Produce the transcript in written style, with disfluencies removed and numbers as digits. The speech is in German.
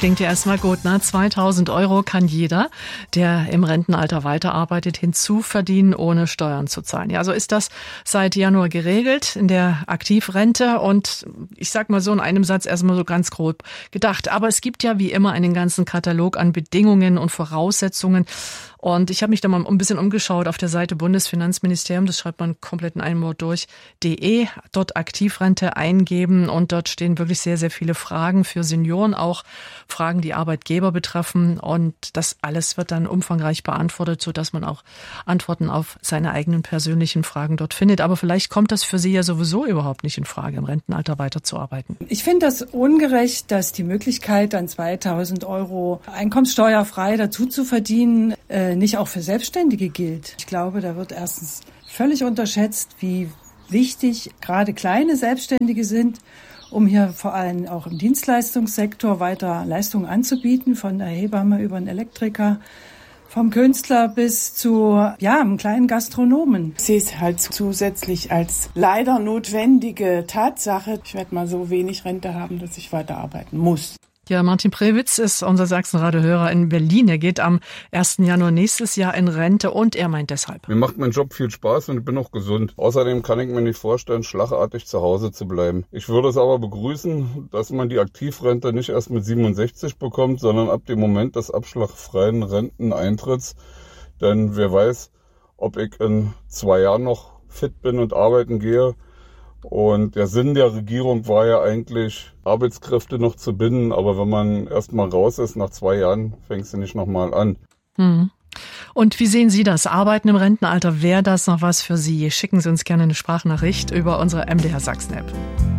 Klingt ja erstmal gut, ne? 2.000 € kann jeder, der im Rentenalter weiterarbeitet, hinzuverdienen, ohne Steuern zu zahlen. Ja, so ist das seit Januar geregelt in der Aktivrente und ich sag mal so in einem Satz erstmal so ganz grob gedacht. Aber es gibt ja wie immer einen ganzen Katalog an Bedingungen und Voraussetzungen. Und ich habe mich da mal ein bisschen umgeschaut auf der Seite Bundesfinanzministerium, das schreibt man komplett in einem Wort durch, .de, dort Aktivrente eingeben und dort stehen wirklich sehr, sehr viele Fragen für Senioren, auch Fragen, die Arbeitgeber betreffen und das alles wird dann umfangreich beantwortet, sodass man auch Antworten auf seine eigenen persönlichen Fragen dort findet. Aber vielleicht kommt das für Sie ja sowieso überhaupt nicht in Frage, im Rentenalter weiterzuarbeiten. Ich finde das ungerecht, dass die Möglichkeit, dann 2.000 € einkommenssteuerfrei dazu zu verdienen, nicht auch für Selbstständige gilt. Ich glaube, da wird erstens völlig unterschätzt, wie wichtig gerade kleine Selbstständige sind, um hier vor allem auch im Dienstleistungssektor weiter Leistungen anzubieten, von der Hebamme über einen Elektriker, vom Künstler bis zu einem kleinen Gastronomen. Ich sehe es halt zusätzlich als leider notwendige Tatsache. Ich werde mal so wenig Rente haben, dass ich weiterarbeiten muss. Ja, Martin Prewitz ist unser Sachsen-Radio-Hörer in Berlin. Er geht am 1. Januar nächstes Jahr in Rente und er meint deshalb: Mir macht mein Job viel Spaß und ich bin auch gesund. Außerdem kann ich mir nicht vorstellen, schlagartig zu Hause zu bleiben. Ich würde es aber begrüßen, dass man die Aktivrente nicht erst mit 67 bekommt, sondern ab dem Moment des abschlagfreien Renteneintritts. Denn wer weiß, ob ich in 2 Jahren noch fit bin und arbeiten gehe. Und der Sinn der Regierung war ja eigentlich, Arbeitskräfte noch zu binden. Aber wenn man erst mal raus ist, nach 2 Jahren, fängst du nicht nochmal an. Und wie sehen Sie das? Arbeiten im Rentenalter, wäre das noch was für Sie? Schicken Sie uns gerne eine Sprachnachricht über unsere MDR Sachsen-App.